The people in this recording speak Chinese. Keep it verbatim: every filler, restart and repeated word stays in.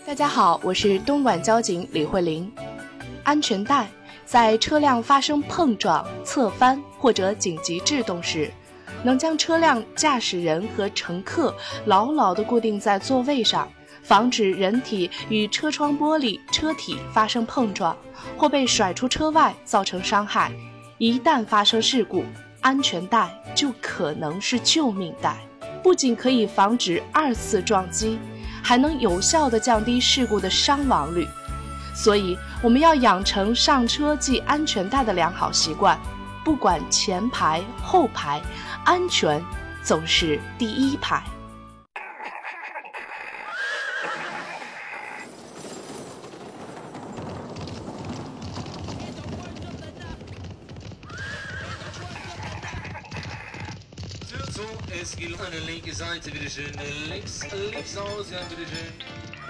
大家好，我是东莞交警李慧玲。安全带在车辆发生碰撞、侧翻或者紧急制动时，能将车辆驾驶人和乘客牢牢地固定在座位上，防止人体与车窗玻璃、车体发生碰撞或被甩出车外造成伤害。一旦发生事故，安全带就可能是救命带，不仅可以防止二次撞击，还能有效地降低事故的伤亡率。所以我们要养成上车系安全带的良好习惯，不管前排后排，安全总是第一排。 Zug ist gelandet, linke Seite, bitteschön. Links, links aus, ja, bitteschön.